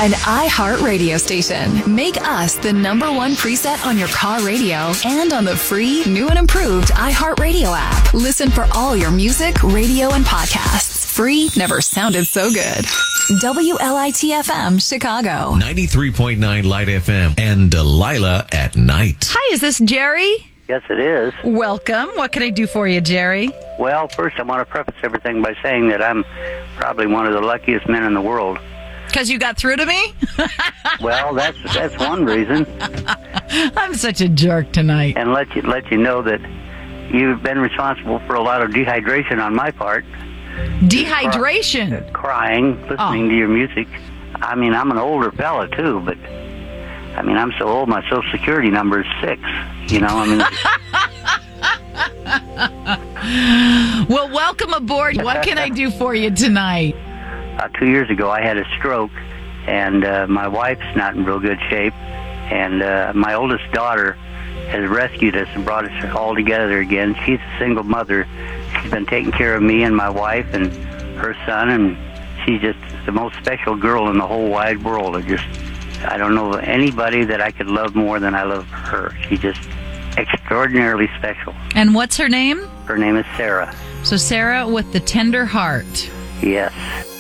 An iHeart radio station. Make us the #1 preset on your car radio and on the free, new and improved iHeart Radio app. Listen for all your music, radio, and podcasts. Free never sounded so good. WLIT-FM, Chicago. 93.9 Light FM and Delilah at night. Hi, is this Jerry? Yes, it is. Welcome. What can I do for you, Jerry? Well, first I want to preface everything by saying that I'm probably one of the luckiest men in the world. Because you got through to me? Well, that's one reason. I'm such a jerk tonight. And let you know that you've been responsible for a lot of dehydration on my part. Dehydration? Crying, listening to your music. I mean, I'm an older fella, too, but... I mean, I'm so old, my Social Security number is 6. You know, I mean... Well, welcome aboard. What can I do for you tonight? 2 years ago, I had a stroke, and my wife's not in real good shape, and my oldest daughter has rescued us and brought us all together again. She's a single mother. She's been taking care of me and my wife and her son, and she's just the most special girl in the whole wide world. I don't know anybody that I could love more than I love her. She's just extraordinarily special. And what's her name? Her name is Sarah. So Sarah with the tender heart. Yes.